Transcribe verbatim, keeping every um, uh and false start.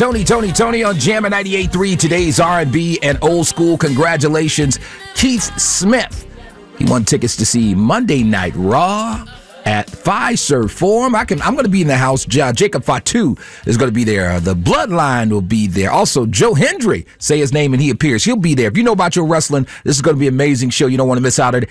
Tony, Tony, Tony on Jammin' ninety-eight point three. Today's R and B and old school. Congratulations, Keith Smith. He won tickets to see Monday Night Raw at Fiserv Forum. I can, I'm going to be in the house. J- Jacob Fatu is going to be there. The Bloodline will be there. Also, Joe Hendry, say his name and he appears. He'll be there. If you know about your wrestling, this is going to be an amazing show. You don't want to miss out on it.